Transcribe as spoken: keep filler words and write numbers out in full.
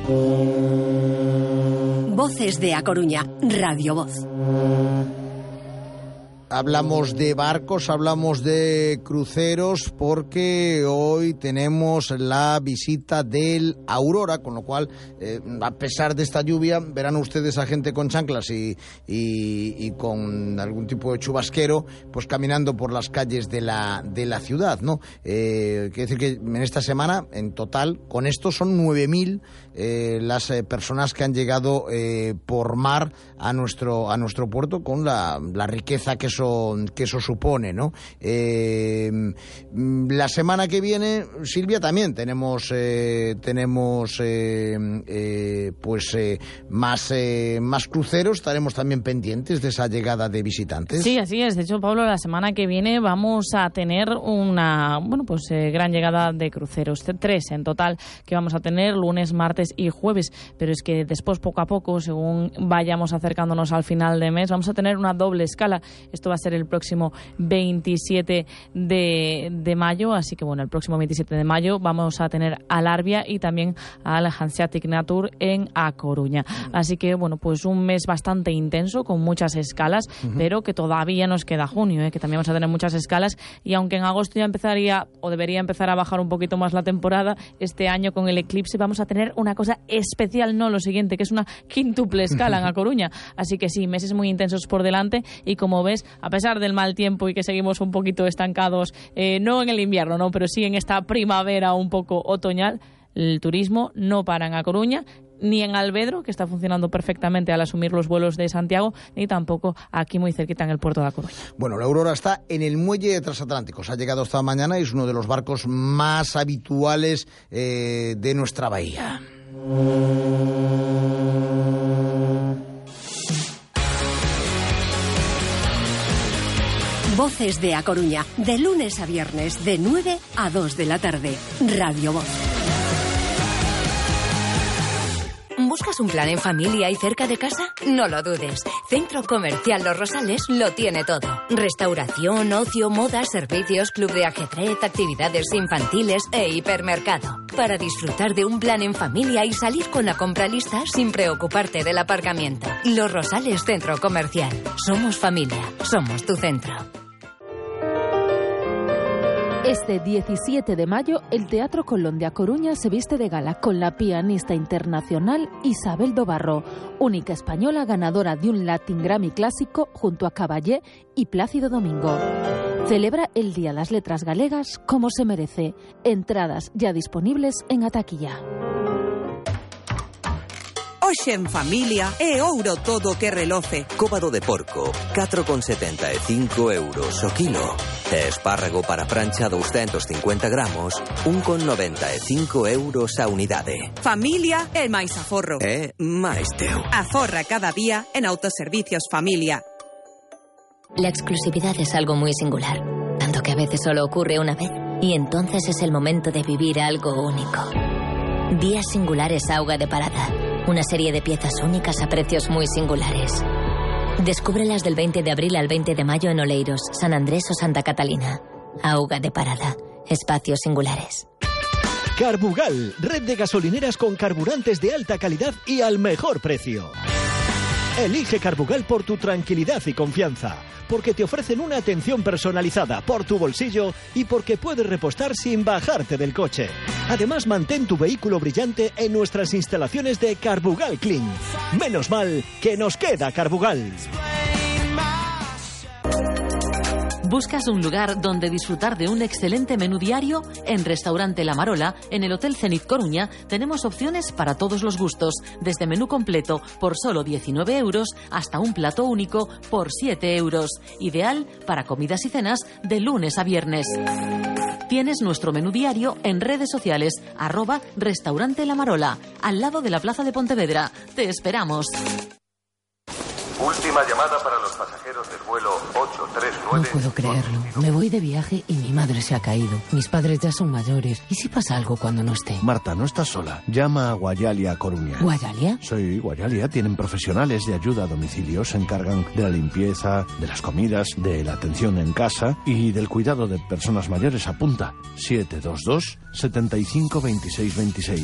Voces de A Coruña, Radio Voz. Hablamos de barcos, hablamos de cruceros, porque hoy tenemos la visita del Aurora, con lo cual, eh, a pesar de esta lluvia, verán ustedes a gente con chanclas y, y, y con algún tipo de chubasquero, pues caminando por las calles de la, de la ciudad, ¿no? Eh, quiere decir que en esta semana, en total, con esto son nueve mil eh, las eh, personas que han llegado eh, por mar a nuestro, a nuestro puerto, con la, la riqueza que eso que eso supone, ¿no? Eh, la semana que viene, Silvia, también tenemos eh, tenemos eh, eh, pues eh, más eh, más cruceros. Estaremos también pendientes de esa llegada de visitantes. Sí, así es. De hecho, Pablo, la semana que viene vamos a tener una bueno pues eh, gran llegada de cruceros, tres en total que vamos a tener lunes, martes y jueves. Pero es que después, poco a poco, según vayamos acercándonos al final de mes, vamos a tener una doble escala. Esto va a ser el próximo veintisiete de mayo, así que bueno, el próximo veintisiete de mayo vamos a tener al Arbia y también al Hanseatic Natur en A Coruña. Así que bueno, pues un mes bastante intenso, con muchas escalas, uh-huh. pero que todavía nos queda junio, ¿eh? Que también vamos a tener muchas escalas, y aunque en agosto ya empezaría o debería empezar a bajar un poquito más la temporada, este año con el eclipse vamos a tener una cosa especial, no lo siguiente, que es una quíntuple escala en A Coruña. Así que sí, meses muy intensos por delante, y como ves, a pesar del mal tiempo y que seguimos un poquito estancados, eh, no en el invierno, no, pero sí en esta primavera un poco otoñal, el turismo no para en A Coruña, ni en Alvedro, que está funcionando perfectamente al asumir los vuelos de Santiago, ni tampoco aquí muy cerquita en el puerto de A Coruña. Bueno, la Aurora está en el muelle de Transatlánticos. Ha llegado esta mañana y es uno de los barcos más habituales eh, de nuestra bahía. Voces de A Coruña, de lunes a viernes, de nueve a dos de la tarde. Radio Voz. ¿Buscas un plan en familia y cerca de casa? No lo dudes. Centro Comercial Los Rosales lo tiene todo. Restauración, ocio, moda, servicios, club de ajedrez, actividades infantiles e hipermercado. Para disfrutar de un plan en familia y salir con la compra lista sin preocuparte del aparcamiento. Los Rosales Centro Comercial. Somos familia. Somos tu centro. Este diecisiete de mayo, el Teatro Colón de A Coruña se viste de gala con la pianista internacional Isabel Dobarro, única española ganadora de un Latin Grammy clásico junto a Caballé y Plácido Domingo. Celebra el Día de las Letras Galegas como se merece. Entradas ya disponibles en A Taquilla. Hoxe en familia é ouro todo que reloce. Cóbado de porco, catro con setenta e cinco euros o kilo. E espárrago para prancha doscientos cincuenta gramos, un con noventa e cinco euros a unidade. Familia é máis aforro. É máis teu. Aforra cada día en Autoservicios Familia. La exclusividad es algo muy singular, tanto que a veces solo ocurre una vez, y entonces es el momento de vivir algo único. Días Singulares Auga de Parada. Una serie de piezas únicas a precios muy singulares. Descúbrelas del veinte de abril al veinte de mayo en Oleiros, San Andrés o Santa Catalina. Auga de Parada. Espacios singulares. Carbugal, red de gasolineras con carburantes de alta calidad y al mejor precio. Elige Carbugal por tu tranquilidad y confianza, porque te ofrecen una atención personalizada por tu bolsillo y porque puedes repostar sin bajarte del coche. Además, mantén tu vehículo brillante en nuestras instalaciones de Carbugal Clean. Menos mal que nos queda Carbugal. ¿Buscas un lugar donde disfrutar de un excelente menú diario? En Restaurante La Marola, en el Hotel Zenit Coruña, tenemos opciones para todos los gustos, desde menú completo por solo diecinueve euros hasta un plato único por siete euros, ideal para comidas y cenas de lunes a viernes. Tienes nuestro menú diario en redes sociales, arroba Restaurante La Marola, al lado de la Plaza de Pontevedra. Te esperamos. Última llamada para los pasajeros del vuelo ocho tres nueve. No puedo creerlo. Me voy de viaje y mi madre se ha caído. Mis padres ya son mayores. ¿Y si pasa algo cuando no esté? Marta, no estás sola. Llama a Guayalia Coruña. ¿Guayalia? Sí, Guayalia. Tienen profesionales de ayuda a domicilio. Se encargan de la limpieza, de las comidas, de la atención en casa y del cuidado de personas mayores. Apunta. siete dos dos, siete cinco dos seis dos seis.